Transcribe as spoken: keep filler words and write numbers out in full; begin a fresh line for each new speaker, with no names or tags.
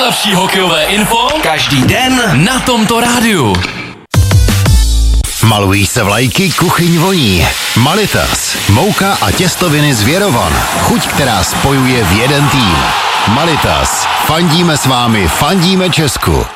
nejlepší hokejové info každý den na tomto rádiu.
Malují se vlajky, kuchyň voní. Malitas. Mouka a těstoviny z Věrovan. Chuť, která spojuje v jeden tým. Malitas. Fandíme s vámi, fandíme Česku.